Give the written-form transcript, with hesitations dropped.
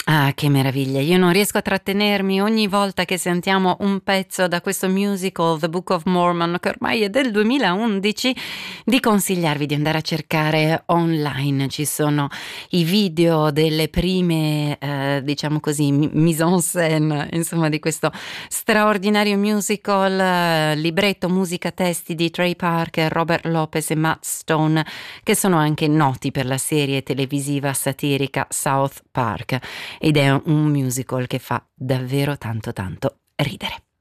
Ah, che meraviglia! Io non riesco a trattenermi ogni volta che sentiamo un pezzo da questo musical The Book of Mormon, che ormai è del 2011, di consigliarvi di andare a cercare online. Ci sono i video delle prime, diciamo così, mise en scène, insomma, di questo straordinario musical, libretto, musica, testi di Trey Parker, Robert Lopez e Matt Stone, che sono anche noti per la serie televisiva satirica South Park. Ed è un musical che fa davvero tanto tanto ridere.